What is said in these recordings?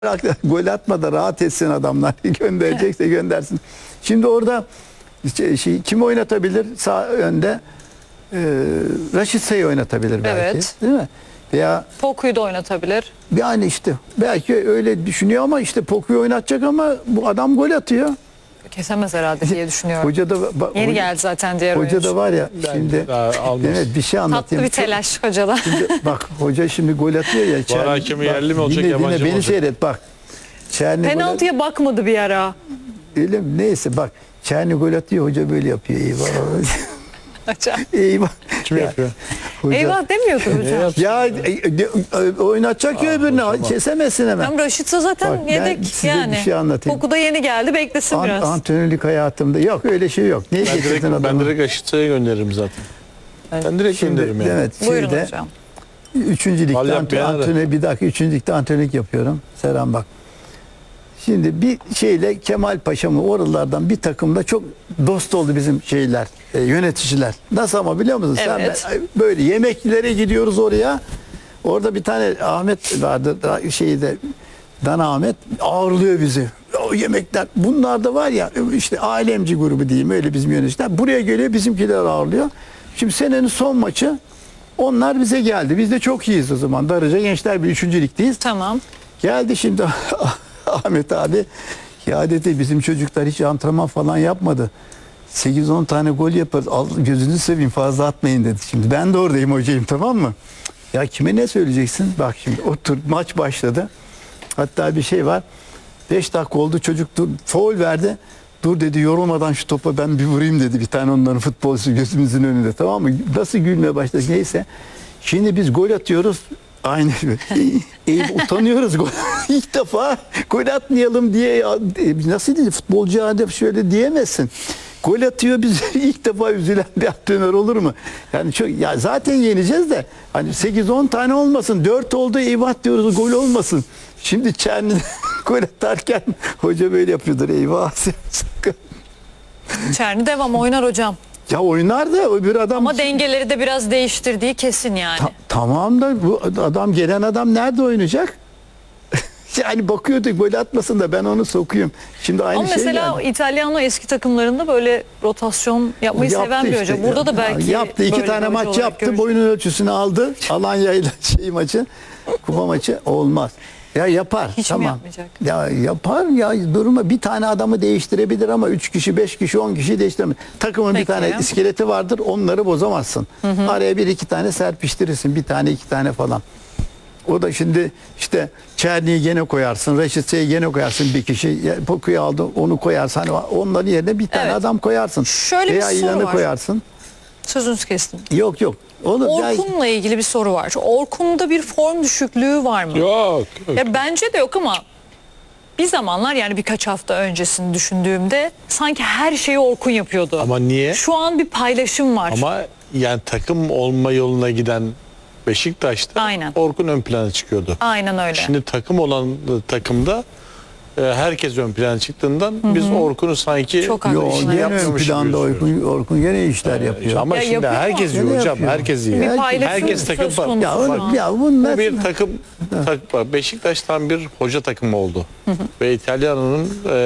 Gol atma da rahat etsin adamlar. Gönderecekse göndersin. Şimdi orada kimi oynatabilir? Sağ önde Raşit Say'ı oynatabilir belki. Evet. Değil mi? Veya Poku'yu da oynatabilir. yani işte belki öyle düşünüyor ama işte Poku'yu oynatacak ama bu adam gol atıyor. Kesemez herhalde diye düşünüyorum. Hoca da Yeni geldi zaten diğer hoca oyuncu. da var ya şimdi evet bir şey Tatlı anlatayım. bir telaş hocada. Şimdi bak hoca şimdi gol atıyor ya. Var hakemi yerli mi olacak, yabancı mı beni olacak? seyret bak. Çerni Penaltıya bakmadı bir ara. öyle mi? Neyse bak. Çerni gol atıyor hoca böyle yapıyor. Eyvah. Hocam. Eyvah. Kim yapıyor? Hoca, Eyvah demiyordur hocam. ya oynatacak ya öbürünü kesemezsin hemen. Hem Raşit'sa zaten Bak, ben yedek size yani. bir şey anlatayım. Poku da yeni geldi, beklesin biraz. Antrenörlük hayatımda yok öyle şey yok. Niye getirdin adamı? Ben direkt Aşıtay'a gönderirim zaten. Ben direkt gönderirim yani. Evet, Buyurun şeyde, hocam. 3. ligde Al yap ya. antrenör, bir dakika 3. ligde antrenörlük yapıyorum. Selam bak. Şimdi bir şeyle Kemal Paşa mı oralardan bir takımda çok dost oldu bizim şeyler, yöneticiler. Nasıl ama biliyor musun? Evet. Sen böyle yemeklere gidiyoruz oraya. Orada bir tane Ahmet vardı şeyde Dana Ahmet ağırlıyor bizi. O yemekler bunlar da var ya işte alemci grubu diyeyim öyle bizim yöneticiler. Buraya geliyor bizimkiler ağırlıyor. Şimdi senenin son maçı onlar bize geldi. Biz de çok iyiyiz o zaman. Darıca Gençler bir 3. ligdeyiz. Tamam. Geldi şimdi Ahmet abi ya dedi bizim çocuklar hiç antrenman falan yapmadı. 8-10 tane gol yaparız. Gözünüzü seveyim fazla atmayın dedi. Şimdi ben de oradayım hocayım tamam mı? Ya kime ne söyleyeceksin? Bak şimdi otur maç başladı. Hatta bir şey var. 5 dakika oldu çocuk faul verdi. Dur dedi yorulmadan şu topa ben bir vurayım dedi. Bir tane onların futbolcusu gözümüzün önünde tamam mı? Nasıl gülmeye başladı neyse. Şimdi biz gol atıyoruz. Aynı utanıyoruz ilk defa gol atmayalım diye nasıl dedi futbolcu adep şöyle diyemezsin. Gol atıyor biz ilk defa üzülen bir antrenör olur mu? Yani çok ya zaten yeneceğiz de hani 8-10 tane olmasın 4 oldu eyvah diyoruz gol olmasın. Şimdi Çerni gol atarken hoca böyle yapıyordur eyvah. Çerni devam oynar hocam. Ya oynar da öbür adam... Ama dengeleri de biraz değiştirdiği kesin yani. Tamam da bu adam gelen adam nerede oynayacak? Yani bakıyorduk gol atmasın da ben onu sokuyum. Şimdi aynı Ama şey mesela yani. İtalyanlı eski takımlarında böyle rotasyon yapmayı Yaptı seven bir işte. hoca. Burada da belki yaptı. 2 böyle tane bir hoca maç olarak yaptı. göreceğiz. Boyunun ölçüsünü aldı. Alanya ile maçı. Kupa maçı olmaz. Ya yapar. Hiç mi tamam. yapmayacak? Ya yapar ya duruma bir tane adamı değiştirebilir ama 3 kişi, 5 kişi, 10 kişi değiştiremez. Takımın Peki. bir tane iskeleti vardır. Onları bozamazsın. Araya 1-2 tane serpiştirirsin. Bir tane 2 tane falan. O da şimdi işte Çerni'yi gene koyarsın, Reşitse'yi gene koyarsın bir kişi. Poku'yu aldı onu koyarsın. Hani onların yerine bir tane Evet. adam koyarsın. Şöyle veya bir soru İlan'ı var. koyarsın. Sözünüzü kestim. Yok. Orkun'la ilgili bir soru var. Orkun'da bir form düşüklüğü var mı? Yok. Ya bence de yok ama bir zamanlar yani birkaç hafta öncesini düşündüğümde sanki her şeyi Orkun yapıyordu. Ama niye? Şu an bir paylaşım var. Ama yani takım olma yoluna giden Beşiktaş'ta Aynen. Orkun ön plana çıkıyordu. Aynen öyle. Şimdi takım olan takımda herkes ön plana çıktığından biz Orkun'u sanki Çok Yo, haklısın. gene ön yapmamış gibi planda gözüküyor. Orkun gene işler yapıyor. Ama Ya şimdi yapıyor herkes ama. yiyor Gene hocam. yapıyor. Herkes yiyor. bir paylaşım Herkes takım söz konusu. Ya, şu an. bunlar Bu bir takım Beşiktaş'tan bir hoca takımı oldu. Ve İtalyano'nun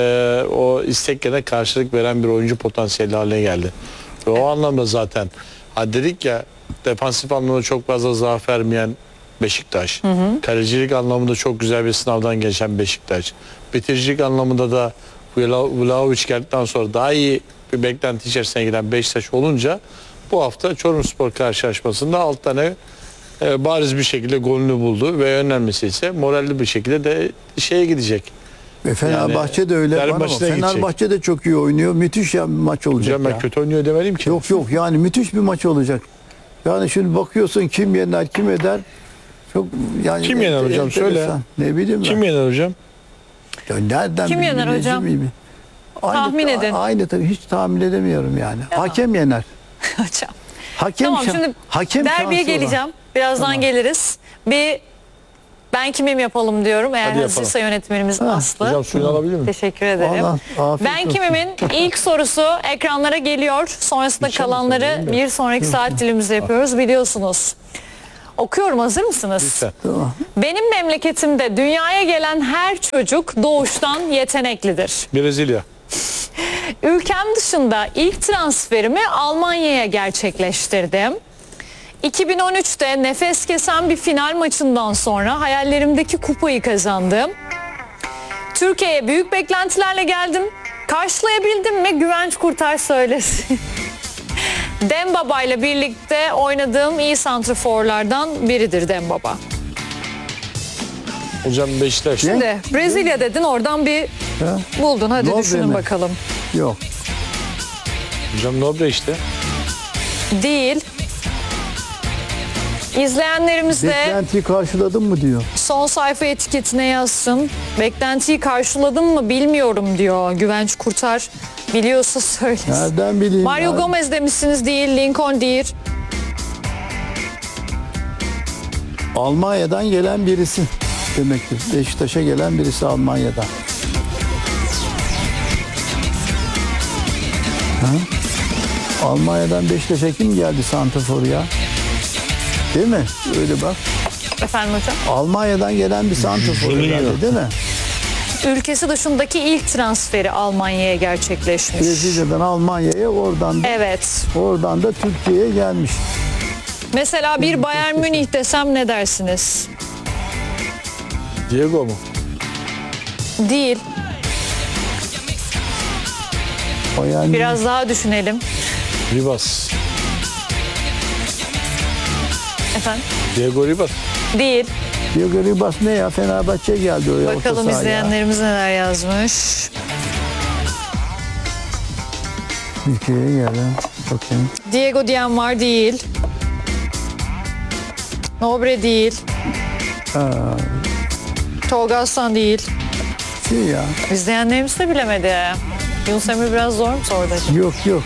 o isteklerine karşılık veren bir oyuncu potansiyeli haline geldi. Ve o anlamda zaten dedik ya defansif anlamda çok fazla zaaf vermeyen Beşiktaş. Kalecilik anlamında çok güzel bir sınavdan geçen Beşiktaş. Bitiricilik anlamında da Vlahovic geldikten sonra daha iyi bir beklenti içerisine giren Beşiktaş olunca bu hafta Çorumspor karşılaşmasında 6 tane bariz bir şekilde golünü buldu ve önemlisi ise moralli bir şekilde de şeye gidecek. Ve Fenerbahçe de öyle. derbi Var ama maçına Fenerbahçe de çok iyi oynuyor. Müthiş ya bir maç olacak Hocam ben ya. kötü oynuyor demeliyim ki. Yok yani müthiş bir maç olacak. Yani şimdi bakıyorsun kim yener kim eder. Çok yani Kim yener hocam? enteresan. Söyle. Ne bileyim Kim ben. yener hocam? Ya nereden Kim yener bileyim, hocam? rezil miyim? Tahmin edin. Aynı tabii hiç tahmin edemiyorum yani. Hakem yener. Hocam. Hakem Tamam şan- şimdi hakem derbiye şansı olan. geleceğim. Birazdan Tamam. geliriz. Bir ben kimim yapalım diyorum. Eğer Hadi yapalım. hazırsa yönetmenimiz Aslı. Hocam suyunu alabilir miyim? Teşekkür ederim. Allah, afiyet Ben olsun. kimimin ilk sorusu ekranlara geliyor. Sonrasında İçer misin, kalanları değil mi? bir sonraki saat dilimizde yapıyoruz biliyorsunuz. Okuyorum, hazır mısınız? Lütfen. Tamam. Benim memleketimde dünyaya gelen her çocuk doğuştan yeteneklidir. Brezilya. Ülkem dışında ilk transferimi Almanya'ya gerçekleştirdim. 2013'te nefes kesen bir final maçından sonra hayallerimdeki kupayı kazandım. Türkiye'ye büyük beklentilerle geldim. Karşılayabildim mi? Güvenç Kurtar söylesin. Dembaba ile birlikte oynadığım iyi santraforlardan biridir Dembaba. Hocam Beşiktaş. Şimdi Brezilya dedin, oradan bir Ha? buldun. Hadi Nobre düşünün mi? bakalım. Yok. Hocam Nobre işte. Değil. İzleyenlerimiz de Beklentiyi karşıladın mı diyor. son sayfa etiketine yazsın. Beklentiyi karşıladın mı bilmiyorum diyor Güvenç Kurtar. Biliyorsa söylesin. Nereden bileyim? Mario ya? Gomez demişsiniz, değil. Lincoln değil. Almanya'dan gelen birisi demektir. Beşiktaş'a gelen birisi Almanya'dan. Ha? Almanya'dan Beşiktaş'a kim geldi santrafor ya? Değil mi? Öyle bak. Efendim hocam? Almanya'dan gelen bir santrafor herhalde, değil mi? Ülkesi dışındaki ilk transferi Almanya'ya gerçekleşmiş. Brezilya'dan Almanya'ya, oradan da Türkiye'ye gelmiş. Mesela bir Bayern Münih desem ne dersiniz? Diego mu? Değil. O yani Biraz daha düşünelim. Ribas. Efendim? Diego Ribas. Değil. Diego Ribas ne ya? Fenerbahçe'ye geldi oraya. Bakalım orta sahaya. izleyenlerimiz neler yazmış. Türkiye'ye geldi. Bakayım. Diego diyen var, değil. Nobre değil. Tolga Aslan değil. Şey ya. İzleyenlerimiz de bilemedi. Yunus Emre biraz zor mu sordu acaba? Yok.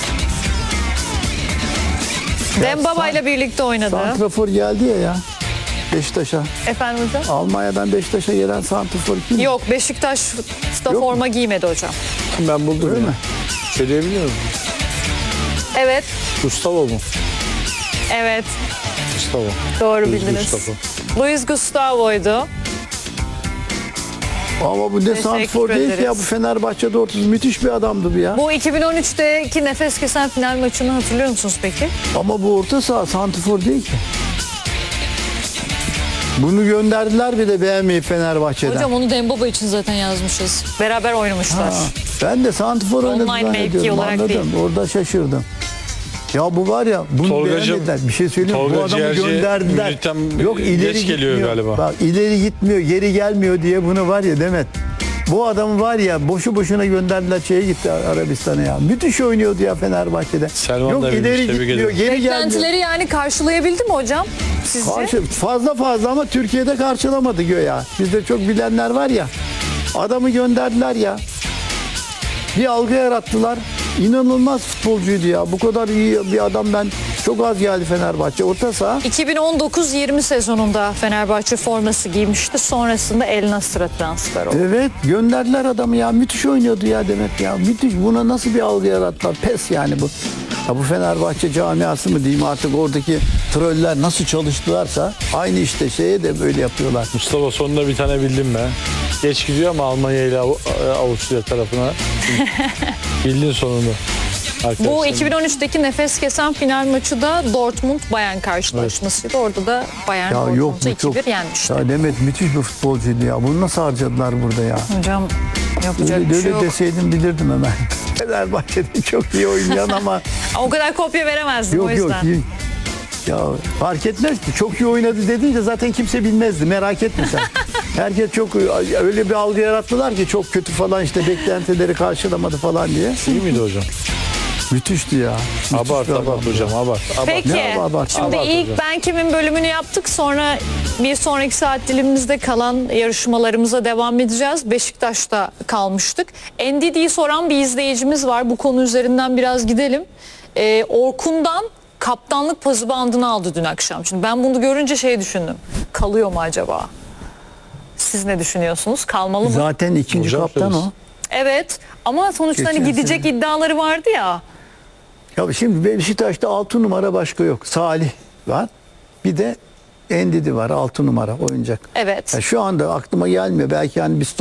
Dembaba ile birlikte oynadı. Santrafor geldi ya. Beşiktaş'a. Efendim hocam? Almanya'dan Beşiktaş'a gelen santrafor kim? Yok, Beşiktaş'ta Yok forma giymedi hocam. Ben buldum Öyle ya. mi? Söyleyebiliyor muyum? Evet, Gustavo mu? evet. Gustavo. Doğru Luis bildiniz. Gustavo. Luis Gustavo'ydu. Ama bu ne santrafor değil ki ya. ederiz. Bu Fenerbahçe'de ortası müthiş bir adamdı bu ya. Bu 2013'teki nefes kesen final maçını hatırlıyor musunuz peki? Ama bu orta saha santrafor değil ki. Bunu gönderdiler bir de beğenmeyip Fenerbahçe'den. Hocam onu Dembaba için zaten yazmışız. Beraber oynamışlar. Ha, ben de santrafor oynadı Online mevki zannediyorum. olarak Anladım. değil. Orada şaşırdım. Ya bu var ya, bunu Tolgacığım, beğenmediler. Bir şey söyleyeyim mi? Bu Tolga adamı Ciğerci gönderdiler. Ünlü'den Yok, ileri geç geliyor gitmiyor. galiba. Bak, ileri gitmiyor, geri gelmiyor diye bunu var ya Demet. Bu adamı var ya boşu boşuna gönderdiler, şeye gitti Arabistan'a ya. Müthiş oynuyordu ya Fenerbahçe'de. Selman Yok da bilmiş, ileri tebrik gitmiyor, ederim. geri gelmiyor. Beklentileri yani karşılayabildi mi hocam sizce? Fazla ama Türkiye'de karşılamadı göya. Bizde çok bilenler var ya. Adamı gönderdiler ya. Bir algı yarattılar. İnanılmaz futbolcuydu ya. Bu kadar iyi bir adam ben çok az geldi Fenerbahçe. Orta saha. 2019-20 sezonunda Fenerbahçe forması giymişti. Sonrasında El Nasır'a transfer oldu. Evet, gönderdiler adamı ya. Müthiş oynuyordu ya Demet ya. Müthiş. Buna nasıl bir algı yarattılar? Pes yani bu. Ya bu Fenerbahçe camiası mı diyeyim artık, oradaki troller nasıl çalıştılarsa aynı işte şeye de böyle yapıyorlar. Mustafa sonunda bir tane bildim be. Geç gidiyor ama Almanya ile Avusturya tarafına. Bildin sonunda. Bu Arkadaşlar. 2013'teki nefes kesen final maçı da Dortmund-Bayern karşılaşmasıydı. Orada da Bayern Ya yok Dortmund'u bu çok. 2-1 yenmişti. Ya Demet müthiş bir futbolcuydu ya. Bunu nasıl harcadılar burada ya? Hocam yapacak Öyle, bir şey öyle yok. deseydim bilirdim hemen. Fenerbahçe'de çok iyi oynayan ama O kadar kopya veremezdim o yok yüzden. iyi. Ya fark etmez ki. Çok iyi oynadı dedince zaten kimse bilmezdi. Merak etme sen. Herkes çok öyle bir algı yarattılar ki çok kötü falan, işte beklentileri karşılamadı falan diye. İyi miydi hocam? Müthişti ya. Müthiş Abart bir adamdı. hocam abart. Peki Ne abart? şimdi Abart ilk hocam. Ben Kim'in bölümünü yaptık. Sonra bir sonraki saat dilimimizde kalan yarışmalarımıza devam edeceğiz. Beşiktaş'ta kalmıştık. NDD'yi soran bir izleyicimiz var. Bu konu üzerinden biraz gidelim. Orkun'dan kaptanlık pası bandını aldı dün akşam. Şimdi ben bunu görünce şey düşündüm. Kalıyor mu acaba? Siz ne düşünüyorsunuz? Kalmalı mı? Zaten ikinci Hocam kaptan o. söylesin. Evet ama sonuçta hani Geçen gidecek sene. iddiaları vardı ya. Ya şimdi Beşiktaş'ta 6 numara başka yok. Salih var. Bir de Ndidi var 6 numara oyuncak. Evet. Ya şu anda aklıma gelmiyor. Belki hani bir